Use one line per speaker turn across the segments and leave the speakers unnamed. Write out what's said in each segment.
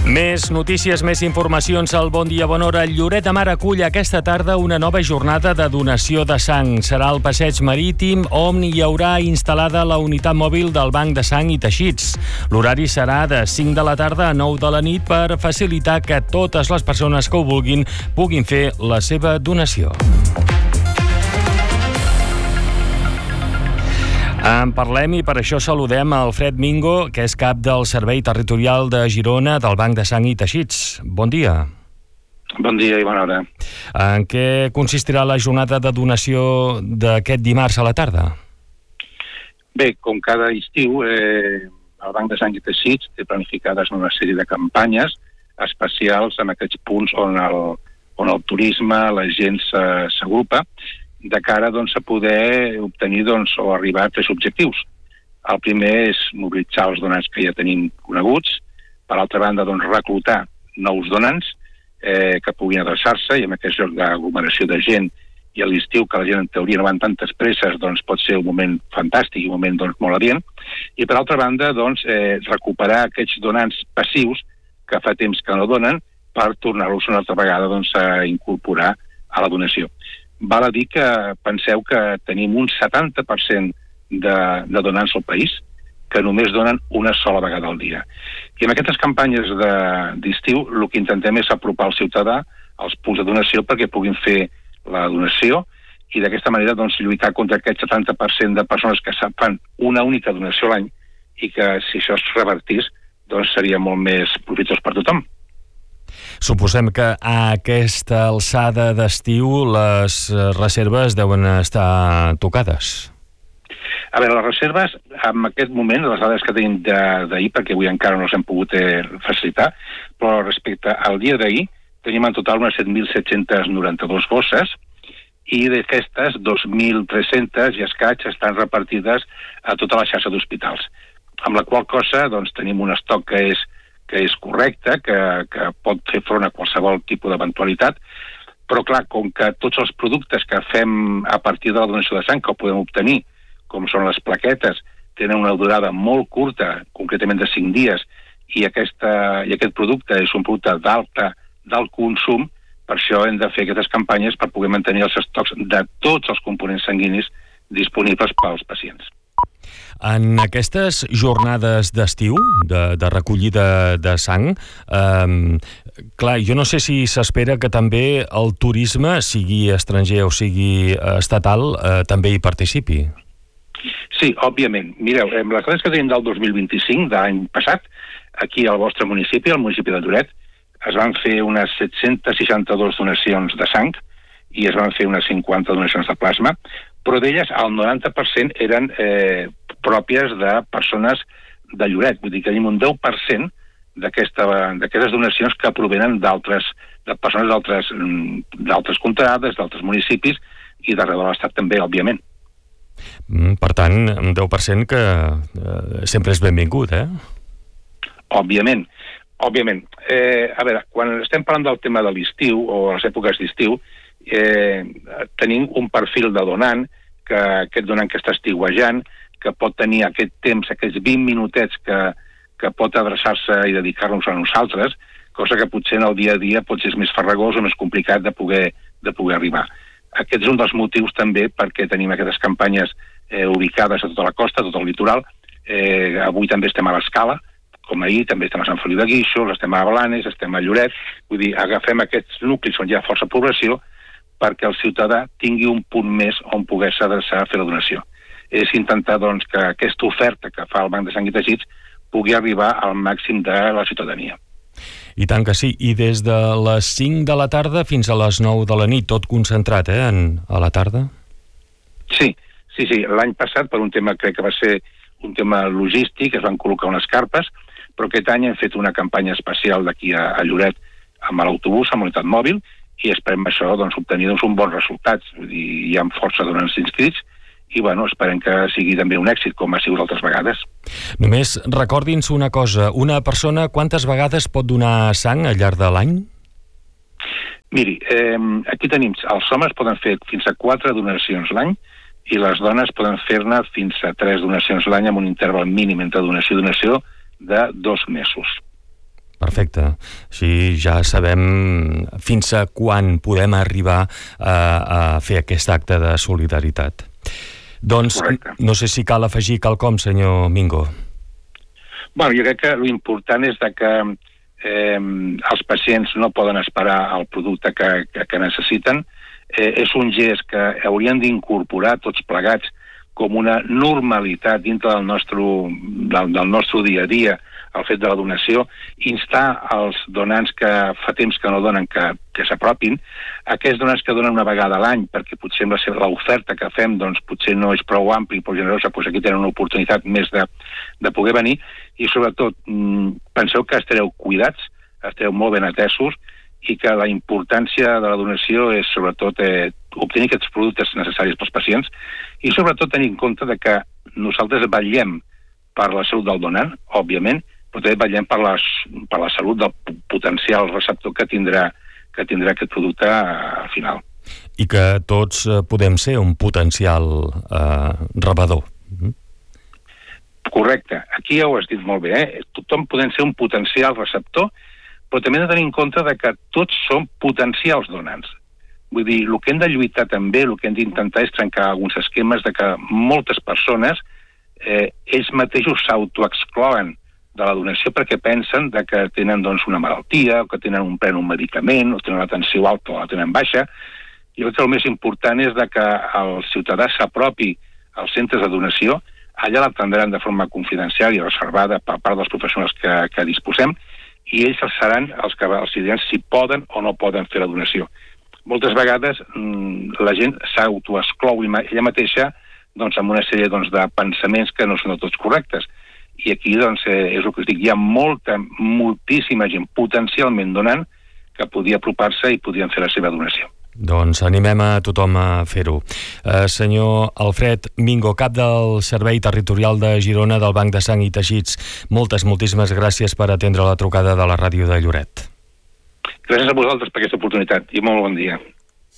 Més notícies, més informacions al Bon Dia, Bona Hora. Lloret de Mar acull aquesta tarda una nova jornada de donació de sang. Serà al passeig marítim on hi haurà instal·lada la unitat mòbil del Banc de Sang i Teixits. L'horari serà de 5 de la tarda a 9 de la nit per facilitar que totes les persones que ho vulguin puguin fer la seva donació. En parlem i per això saludem a Alfred Mingo, que és cap del Servei Territorial de Girona del Banc de Sang i Teixits. Bon dia.
Bon dia i bona hora.
En què consistirà la jornada de donació d'aquest dimarts a la tarda?
Bé, com cada estiu, el Banc de Sang i Teixits té planificades una sèrie de campanyes especials en aquests punts on el turisme, la gent s'agrupa, de cara a poder obtenir o arribar a 3 objectius. El primer és mobilitzar els donants que ja tenim coneguts, per altra banda reclutar nous donants que puguin adreçar-se, i en aquest lloc d'aglomeració de gent i a l'estiu que la gent en teoria no van tantes presses, pot ser un moment fantàstic i un moment molt adient, i per altra banda recuperar aquests donants passius que fa temps que no donen per tornar-los una altra vegada a incorporar a la donació. Val a dir que penseu que tenim un 70% de donants al país que només donen una sola vegada al dia. I en aquestes campanyes d'estiu el que intentem és apropar el ciutadà als punts de donació perquè puguin fer la donació i d'aquesta manera lluitar contra aquest 70% de persones que fan una única donació a l'any i que si això es revertís seria molt més profitós per tothom.
Suposem que a aquesta alçada d'estiu les reserves deuen estar tocades.
A veure, les reserves, en aquest moment, les dades que tenim d'ahir, perquè avui encara no les hem pogut facilitar, però respecte al dia d'ahir, tenim en total unes 7.792 bosses i d'aquestes 2.300 i escaig estan repartides a tota la xarxa d'hospitals. Amb la qual cosa tenim un estoc que és correcte, que pot fer front a qualsevol tipus d'eventualitat, però clar, com que tots els productes que fem a partir de la donació de sang que podem obtenir, com són les plaquetes, tenen una durada molt curta, concretament de 5 dies, i aquest producte és un producte d'alt consum, per això hem de fer aquestes campanyes per poder mantenir els estocs de tots els components sanguinis disponibles pels pacients.
En aquestes jornades d'estiu, de recollida de sang, clar, jo no sé si s'espera que també el turisme, sigui estranger o sigui estatal, també hi participi.
Sí, òbviament. Mireu, les dades que tenim del 2025, de l'any passat, aquí al vostre municipi, al municipi de Lloret, es van fer unes 762 donacions de sang i es van fer unes 50 donacions de plasma, però d'elles el 90% eren pròpies de persones de Lloret. Vull dir que tenim un 10% d'aquestes donacions que provenen de persones d'altres contrades, d'altres municipis i d'arreu de l'Estat també, òbviament.
Per tant, un 10% que sempre és benvingut, eh?
Òbviament. A veure, quan estem parlant del tema de l'estiu o les èpoques d'estiu, tenim un perfil de donant, aquest donant que està estiuejant, que pot tenir aquest temps, aquests 20 minutets que pot adreçar-se i dedicar-nos a nosaltres, cosa que potser en el dia a dia pot ser més farragós o més complicat de poder arribar. Aquest és un dels motius també perquè tenim aquestes campanyes ubicades a tota la costa, a tot el litoral. Avui també estem a l'Escala, com ahir, també estem a Sant Feliu de Guíxols, estem a Blanes, estem a Lloret. Vull dir, agafem aquests nuclis on hi ha força població perquè el ciutadà tingui un punt més on poder-se adreçar a fer la donació. És intentar que aquesta oferta que fa el Banc de Sang i Teixits pugui arribar al màxim de la ciutadania.
I tant que sí. I des de les 5 de la tarda fins a les 9 de la nit, tot concentrat, a la tarda?
Sí. L'any passat, per un tema, crec que va ser un tema logístic, es van col·locar unes carpes, però aquest any hem fet una campanya especial d'aquí a Lloret amb l'autobús, amb unitat mòbil, i esperem això obtenir uns bons resultats. Vull dir, hi ha força donants inscrits, i esperem que sigui també un èxit, com ha sigut altres vegades.
Només recordi'ns una cosa, una persona quantes vegades pot donar sang al llarg de l'any?
Miri, aquí tenim, els homes poden fer fins a 4 donacions l'any i les dones poden fer-ne fins a 3 donacions l'any amb un interval mínim entre donació i donació de 2 mesos.
Perfecte. Així ja sabem fins a quan podem arribar a fer aquest acte de solidaritat. Doncs correcte. No sé si cal afegir quelcom, senyor Mingo.
Bueno, jo crec que l'important és que els pacients no poden esperar el producte que necessiten. És un gest que haurien d'incorporar tots plegats com una normalitat dintre del nostre dia a dia, el fet de la donació, instar els donants que fa temps que no donen que s'apropin, aquests donants que donen una vegada a l'any, perquè potser l'oferta que fem doncs, potser no és prou ampli i prou generosa, doncs aquí tenen una oportunitat més de poder venir, i sobretot penseu que estareu cuidats, estareu molt ben atesos, i que la importància de la donació és sobretot obtenir aquests productes necessaris pels pacients i sobretot tenir en compte que nosaltres vetllem per la salut del donant, òbviament, però també vetllem per la salut del potencial receptor que tindrà aquest producte al final.
I que tots podem ser un potencial rebedor.
Correcte. Aquí ja ho has dit molt bé. Tothom podem ser un potencial receptor, però també hem de tenir en compte que tots som potencials donants. Vull dir, el que hem de lluitar també, el que hem d'intentar és trencar alguns esquemes de que moltes persones ells mateixos s'autoexclouen de la donació perquè pensen que tenen una malaltia, o que prenen un medicament, o tenen l'atenció alta o la tenen baixa. Jo crec que el més important és que el ciutadà s'apropi als centres de donació, allà l'atendran de forma confidencial i reservada per part dels professionals que disposem, i ells seran els que els diran si poden o no poden fer la donació. Moltes vegades la gent s'autoexclou ella mateixa amb una sèrie de pensaments que no són de tots correctes. I aquí és el que us dic, hi ha moltíssima gent potencialment donant que podia apropar-se i podien fer la seva donació.
Doncs animem a tothom a fer-ho. Senyor Alfred Mingo, cap del Servei Territorial de Girona del Banc de Sang i Teixits, moltíssimes gràcies per atendre la trucada de la ràdio de Lloret.
Gràcies a vosaltres per aquesta oportunitat i molt bon dia.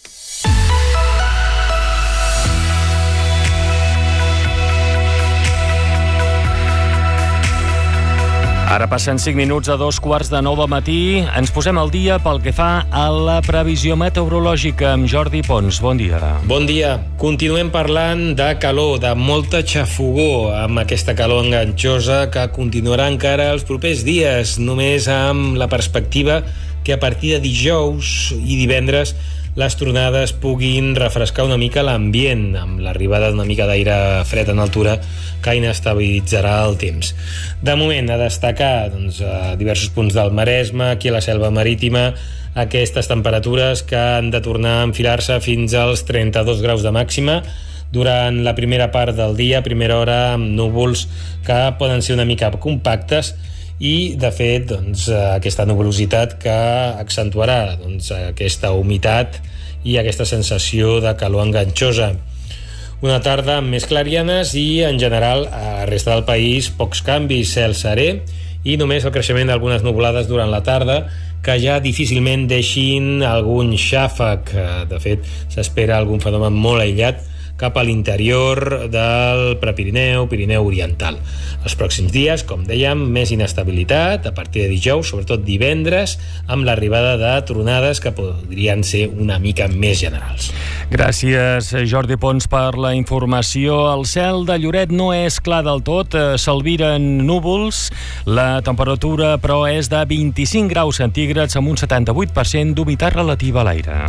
Ara passen 5 minuts a 2:15 del matí. Ens posem al dia pel que fa a la previsió meteorològica amb Jordi Pons. Bon dia.
Bon dia. Continuem parlant de calor, de molta xafogor, amb aquesta calor enganxosa que continuarà encara els propers dies, només amb la perspectiva que a partir de dijous i divendres les tronades puguin refrescar una mica l'ambient, amb l'arribada d'una mica d'aire fred en altura que inestabilitzarà el temps. De moment, a destacar a diversos punts del Maresme, aquí a la Selva Marítima, aquestes temperatures que han de tornar a enfilar-se fins als 32 graus de màxima durant la primera part del dia, primera hora amb núvols que poden ser una mica compactes, i, de fet, aquesta nuvolositat que accentuarà aquesta humitat i aquesta sensació de calor enganxosa. Una tarda amb més clarianes i, en general, a la resta del país, pocs canvis, cel serè i només el creixement d'algunes nuvolades durant la tarda que ja difícilment deixin algun xàfec. De fet, s'espera algun fenomen molt aïllat cap a l'interior del Prepirineu, Pirineu Oriental. Els pròxims dies, com dèiem, més inestabilitat a partir de dijous, sobretot divendres, amb l'arribada de tronades que podrien ser una mica més generals.
Gràcies, Jordi Pons, per la informació. El cel de Lloret no és clar del tot, s'albiren núvols. La temperatura, però, és de 25 graus centígrads amb un 78% d'humitat relativa a l'aire.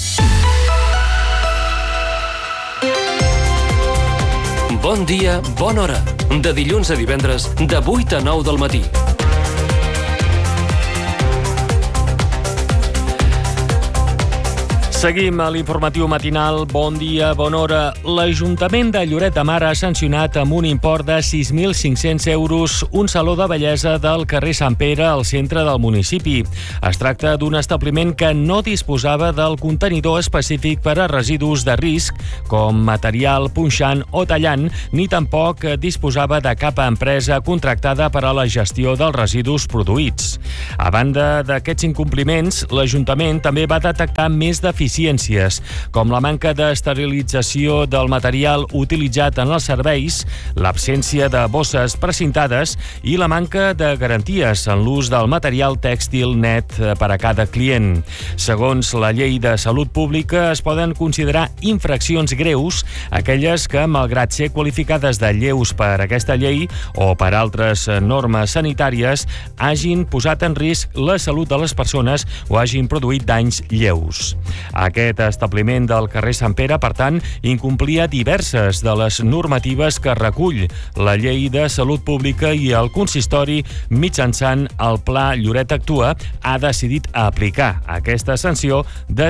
Bon dia, bona hora. De dilluns a divendres, de 8 a 9 del matí.
Seguim a l'informatiu matinal. Bon dia, bona hora. L'Ajuntament de Lloret de Mar ha sancionat amb un import de 6.500 euros un saló de bellesa del carrer Sant Pere al centre del municipi. Es tracta d'un establiment que no disposava del contenidor específic per a residus de risc, com material punxant o tallant, ni tampoc disposava de cap empresa contractada per a la gestió dels residus produïts. A banda d'aquests incompliments, l'Ajuntament també va detectar més deficiències deficiències, com la manca d'esterilització del material utilitzat en els serveis, l'absència de bosses precintades i la manca de garanties en l'ús del material tèxtil net per a cada client. Segons la Llei de Salut Pública, es poden considerar infraccions greus aquelles que, malgrat ser qualificades de lleus per aquesta llei o per altres normes sanitàries, hagin posat en risc la salut de les persones o hagin produït danys lleus. Aquest establiment del carrer Sant Pere, per tant, incomplia diverses de les normatives que recull la Llei de Salut Pública i el consistori, mitjançant el Pla Lloret Actua, ha decidit aplicar aquesta sanció de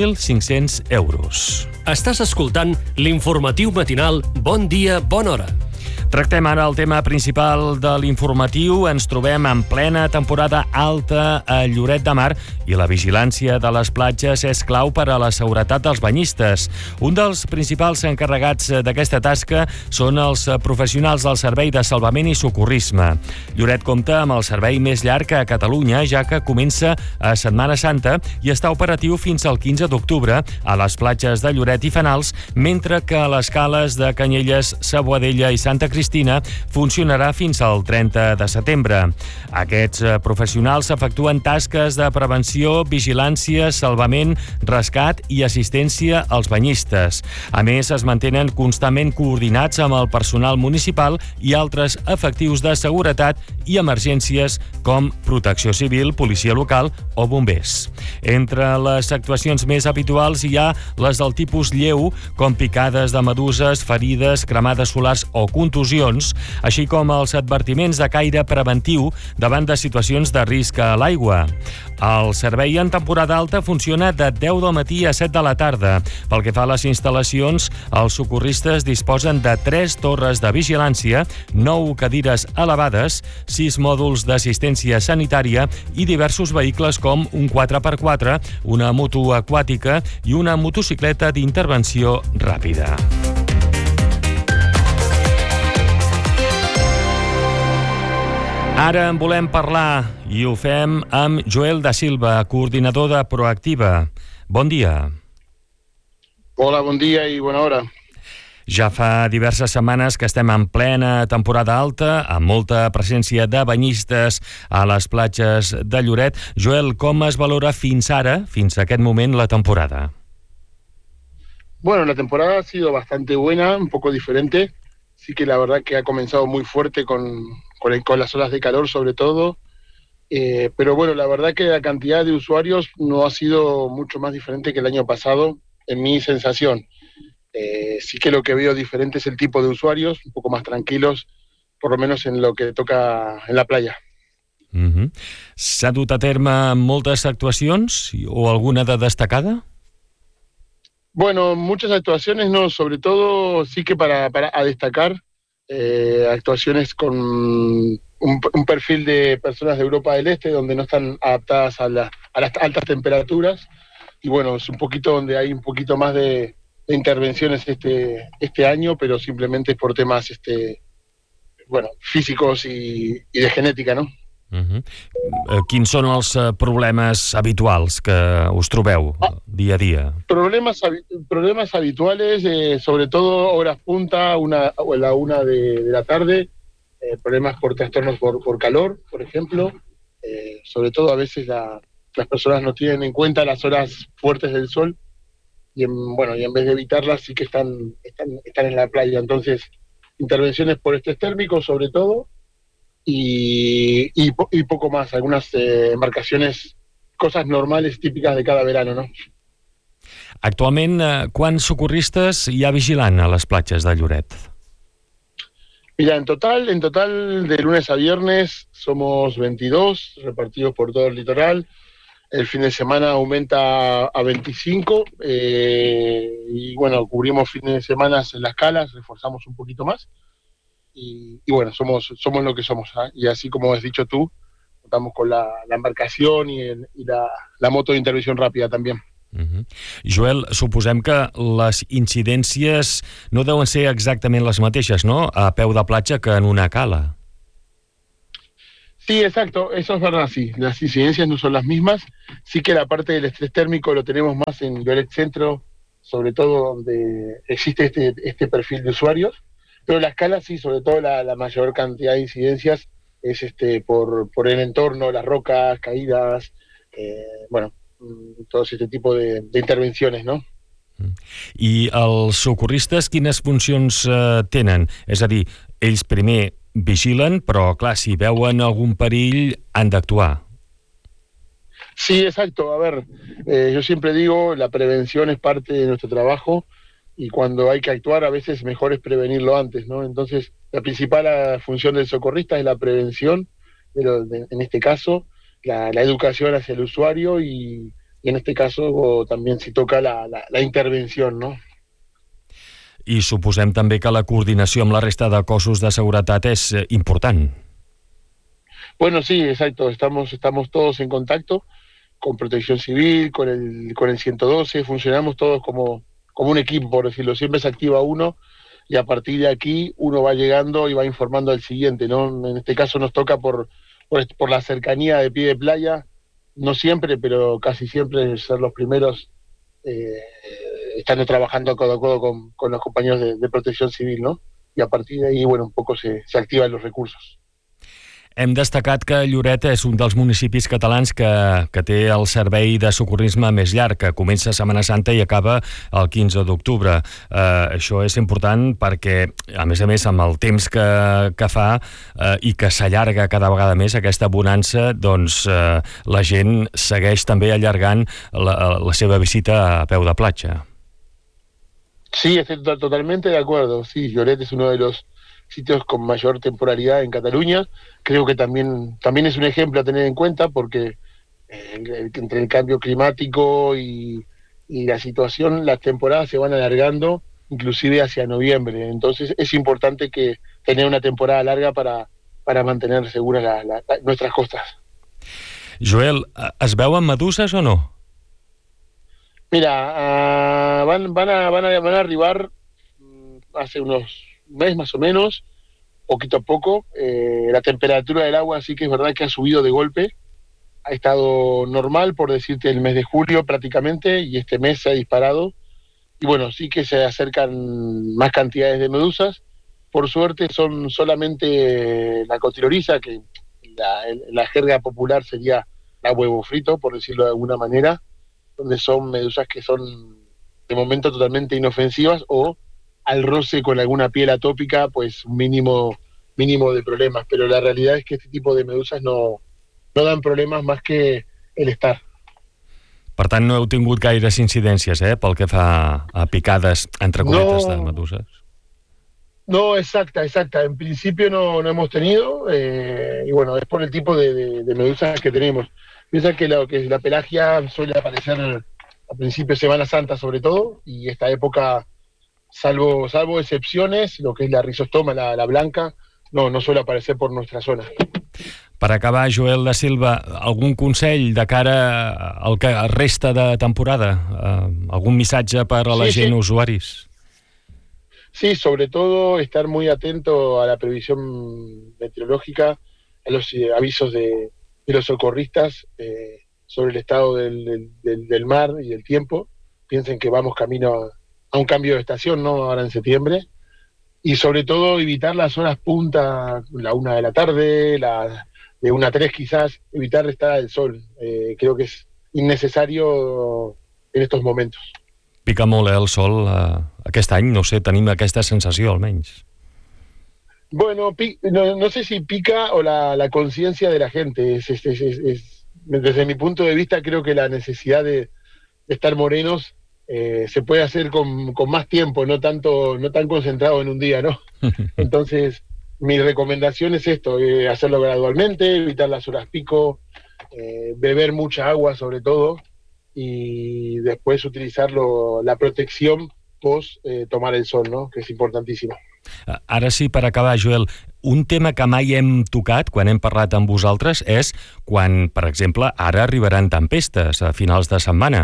6.500 euros.
Estàs escoltant l'informatiu matinal Bon Dia, Bona Hora.
Tractem ara el tema principal de l'informatiu. Ens trobem en plena temporada alta a Lloret de Mar i la vigilància de les platges és clau per a la seguretat dels banyistes. Un dels principals encarregats d'aquesta tasca són els professionals del Servei de Salvament i Socorrisme. Lloret compta amb el servei més llarg a Catalunya, ja que comença a Setmana Santa i està operatiu fins al 15 d'octubre a les platges de Lloret i Fenals, mentre que a les cales de Canyelles, Saboadella i Santa Cristina funcionarà fins al 30 de setembre. Aquests professionals efectuen tasques de prevenció, vigilància, salvament, rescat i assistència als banyistes. A més, es mantenen constantment coordinats amb el personal municipal i altres efectius de seguretat i emergències com Protecció Civil, Policia Local o Bombers. Entre les actuacions més habituals hi ha les del tipus lleu, com picades de meduses, ferides, cremades solars o contusions, així com els advertiments de caire preventiu davant de situacions de risc a l'aigua. El servei en temporada alta funciona de 10 del matí a 7 de la tarda. Pel que fa a les instal·lacions, els socorristes disposen de 3 torres de vigilància, 9 cadires elevades, 6 mòduls d'assistència sanitària i diversos vehicles com un 4x4, una moto aquàtica i una motocicleta d'intervenció ràpida. Ara en volem parlar i ho fem amb Joel da Silva, coordinador de Proactiva. Bon dia.
Hola, bon dia i bona hora.
Ja fa diverses setmanes que estem en plena temporada alta, amb molta presència de banyistes a les platges de Lloret. Joel, com es valora fins ara, fins a aquest moment, la temporada?
Bueno, la temporada ha sido bastante buena, un poco diferente. Sí que la verdad que ha comenzado muy fuerte con las olas de calor sobre todo, pero bueno, la verdad que la cantidad de usuarios no ha sido mucho más diferente que el año pasado, en mi sensación. Sí que lo que veo diferente es el tipo de usuarios, un poco más tranquilos, por lo menos en lo que toca en la playa.
S'ha dut a terme moltes actuacions o alguna de destacada?
Bueno, muchas actuaciones no, sobre todo sí que para destacar, actuaciones con un perfil de personas de Europa del Este donde no están adaptadas a las altas temperaturas, y bueno, es un poquito donde hay un poquito más de intervenciones este año, pero simplemente por temas físicos y de genética, ¿no?
Quins són els problemes habituals que us trobeu dia a dia?
Problemas habituales, sobre todo horas punta, la una de la tarde, problemas por trastornos por calor, por ejemplo. Sobre todo a veces las personas no tienen en cuenta las horas fuertes del sol y en vez de evitarlas sí que están en la playa. Entonces, intervenciones por estrés térmico sobre todo, y poco más, algunas embarcaciones, cosas normales típicas de cada verano, ¿no?
Actualment, quants socorristes hi ha vigilant a les platges de Lloret?
Mira, en total, de lunes a viernes somos 22, repartidos por todo el litoral. El fin de semana aumenta a 25, y bueno, cubrimos fines de semana en las calas, reforzamos un poquito más. Y bueno, somos lo que somos, ¿eh? Y así como has dicho tú, contamos con la embarcación y la moto de intervención ràpida també.
Joel, suposem que les incidències no deuen ser exactament les mateixes, no?, a peu de platja que en una cala.
Sí, exacto, eso es verdad, sí. Las incidencias no son las mismas. Sí que la parte del estrés térmico lo tenemos más en Lloret Centro, sobre todo donde existe este perfil de usuarios. Pero la escala sí, sobre todo la mayor cantidad de incidencias es por el entorno, las rocas, caídas, todo este tipo de intervenciones, ¿no?
I els socorristes quines funcions tenen? És a dir, ells primer vigilen, però clar, si veuen algun perill han d'actuar.
Sí, exacto. A ver, yo siempre digo, la prevención es parte de nuestro trabajo y cuando hay que actuar a veces mejor es prevenirlo antes, ¿no? Entonces, la principal función del socorrista es la prevención, pero en este caso, la educación hacia el usuario y en este caso también si toca la intervención, ¿no?
I suposem també que la coordinació amb la resta de cossos de seguretat és important.
Bueno, sí, exacto. Estamos todos en contacto con Protección Civil, con el 112, funcionamos todos como un equipo, por decirlo. Siempre se activa uno y a partir de aquí uno va llegando y va informando al siguiente, ¿no? En este caso nos toca por la cercanía de pie de playa, no siempre, pero casi siempre ser los primeros estando trabajando codo a codo con los compañeros de Protección Civil, ¿no? Y a partir de ahí, bueno, un poco se activan los recursos.
Hem destacat que Lloret és un dels municipis catalans que té el servei de socorrisme més llarg, que comença Setmana Santa i acaba el 15 d'octubre. Això és important perquè, a més, amb el temps que fa i que s'allarga cada vegada més aquesta bonança, doncs la gent segueix també allargant la seva visita a peu de platja.
Sí, estoy totalmente de acuerdo. Sí, Lloret es uno de los sitios con mayor temporalidad en Cataluña. Creo que también es un ejemplo a tener en cuenta porque entre el cambio climático y la situación, las temporadas se van alargando inclusive hacia noviembre. Entonces es importante que tener una temporada larga para mantener seguras nuestras costas.
Joel, es veuen meduses o no?
Mira, van a arribar hace unos mes más o menos, poquito a poco. La temperatura del agua sí que es verdad que ha subido de golpe, ha estado normal, por decirte, el mes de julio prácticamente, y este mes se ha disparado, y bueno, sí que se acercan más cantidades de medusas. Por suerte son solamente la cotiloriza, que la jerga popular sería la huevo frito, por decirlo de alguna manera, donde son medusas que son de momento totalmente inofensivas o al roce con alguna piel atópica, pues un mínimo de problemas, pero la realidad es que este tipo de medusas no dan problemas más que el estar.
Per tant, no heu tingut gaires incidències, pel que fa a picades, entre cometes, de meduses?
No, exacta. En principio no hemos tenido, y bueno, es por el tipo de medusas que tenemos. Piensa que la pelagia suele aparecer a principios de Semana Santa sobre todo, y esta época, salvo excepciones, lo que es la rizostoma, la blanca, no suele aparecer por nuestra zona.
Per acabar, Joel da Silva, algun consell de cara al que resta de temporada? Algun missatge per a la gent, usuaris?
Sí, sobre todo estar muy atento a la previsión meteorológica, a los avisos de los socorristas sobre el estado del mar y del tiempo. Piensen que vamos camino a un cambio de estación, ¿no? Ahora en septiembre. Y sobre todo evitar las horas punta, la 1 de la tarde, de 1 a 3 quizás, evitar estar al sol. Creo que es innecesario en estos momentos.
Pica molt, el sol aquest any, no sé, tenim aquesta sensació almenys.
Bueno, no sé si pica o la conciencia de la gente. Desde mi punto de vista, creo que la necesidad de estar morenos se puede hacer con más tiempo, no tan concentrado en un día, ¿no? Entonces, mi recomendación es esto, hacerlo gradualmente, evitar las horas pico, beber mucha agua sobre todo, y después utilizar la protección post tomar el sol, ¿no? Que és importantíssima.
Ara sí, per acabar, Joel, un tema que mai hem tocat quan hem parlat amb vosaltres és quan, per exemple, ara arribaran tempestes a finals de setmana.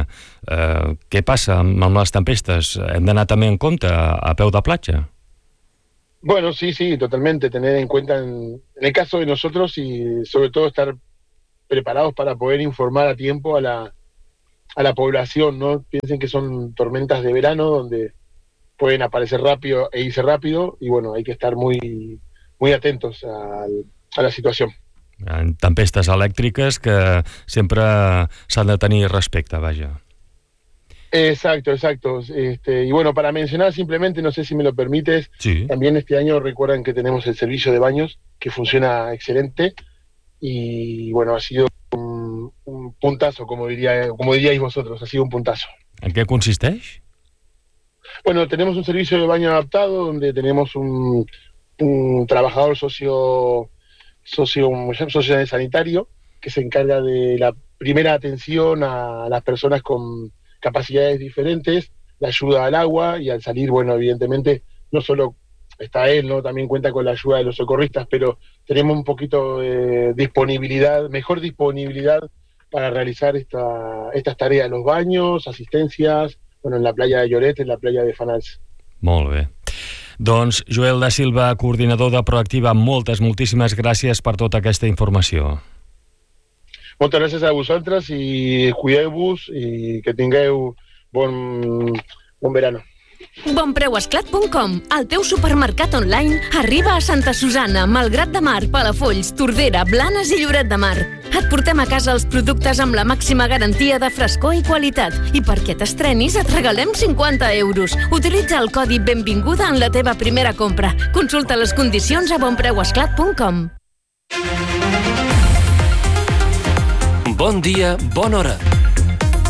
Què passa amb les tempestes? Hem d'anar també en compte a peu de platja?
Bueno, sí, totalmente, tener en cuenta en el caso de nosotros y sobre todo estar preparados para poder informar a tiempo a la población, ¿no? Piensen que son tormentas de verano donde pueden aparecer rápido e irse rápido y bueno, hay que estar muy, muy atentos a la situación.
Tempestes elèctriques que sempre s'han de tenir respecte, vaja.
Exacto. Y bueno, para mencionar simplemente, no sé si me lo permites,
Sí.
También este año recuerdan que tenemos el servicio de baños que funciona excelente y bueno, ha sido un puntazo, como diríais vosotros, ha sido un puntazo.
En què consisteix?
Bueno, tenemos un servicio de baño adaptado donde tenemos un trabajador socio sanitario que se encarga de la primera atención a las personas con capacidades diferentes, la ayuda al agua y al salir, bueno, evidentemente no solo está él, ¿no? También cuenta con la ayuda de los socorristas, pero tenemos un poquito de mejor disponibilidad para realizar estas tareas, los baños, asistencias, bueno, en la playa de Lloret, en la playa de Fanals.
Molt bé. Doncs Joel da Silva, coordinador de Proactiva, moltíssimes gràcies per tota aquesta informació.
Moltes gràcies a vosaltres i cuideu-vos i que tingueu bon verano.
Bonpreuesclat.com, el teu supermercat online, arriba a Santa Susanna, Malgrat de Mar, Palafolls, Tordera, Blanes i Lloret de Mar. Et portem a casa els productes amb la màxima garantia de frescor i qualitat. I perquè t'estrenis et regalem 50 euros. Utilitza el codi Benvinguda en la teva primera compra. Consulta les condicions a bonpreuesclat.com.
Bon dia, bona hora.